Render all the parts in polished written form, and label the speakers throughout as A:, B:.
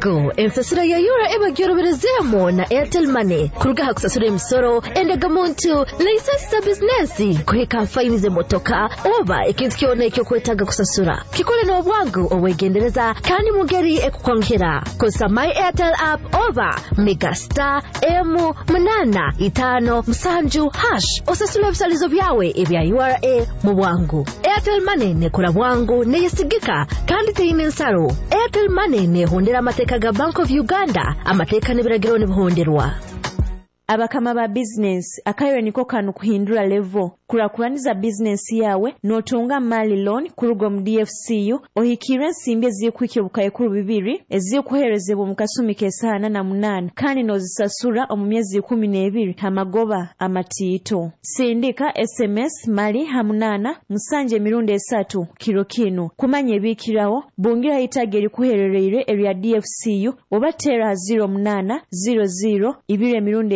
A: Bwangu ensasiro ya yura ebagyoroberezemo na Airtel Money kurugaha kusasura emisoro endega muntu license business kuhika fainize motoka oba ikintu kyone ekyo kwetaga kusasura kikole no Bwangu owegendereza kandi mugeri ekukwankira kosa my Airtel app oba megastar M855 hash osasula ebisalizo byawe ebya URA mu Bwangu. Airtel Money ne kula Bwangu ne yesigika kandi teyine nsaro. Airtel Money ne hondera amateka ga Bank of Uganda amateka ne biragiro ne buhonderwa.
B: Abakama ba business akayo niko kanu kuhindura level kurakuraniza business yawe notunga mali loan kurugo mu DFCU ohikira nsimbe zikuike bukaye kuru bibiri ezikuherezebwa mu kasumi kesana na 8 kandi nozisasura mu myezi 12 hamagoba amatito sindika SMS mali hamunana musanje mirundi 3 kilo kino kumanye bikirawo bungira itageri kuherereire area DFCU obatera 0800 ibire mirundi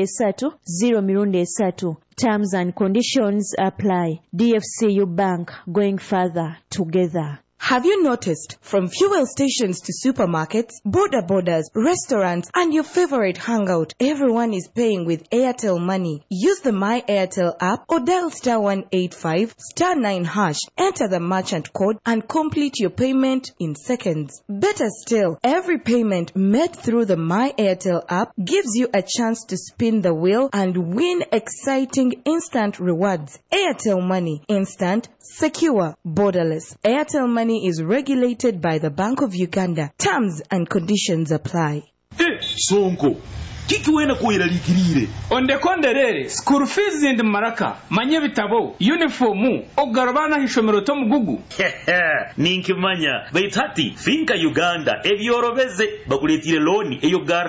B: 0 Terms and conditions apply. DFCU Bank, going further together.
C: Have you noticed from fuel stations to supermarkets, border borders, restaurants, and your favorite hangout, everyone is paying with Airtel Money? Use the My Airtel app or dial *185 *9 hash, enter the merchant code and complete your payment in seconds. Better still, every payment made through the My Airtel app gives you a chance to spin the wheel and win exciting instant rewards. Airtel Money, instant, secure, borderless. Airtel Money is regulated by the Bank of Uganda. Terms and conditions apply.
D: Sonko kiki wena kuira likirire
E: onde konderere school fees and maraka manye bitabo uniform ogarabana hishomero to mugugu
D: ninkimanya bayitati finka Uganda ebyorobeze bakuletire loan eyo gara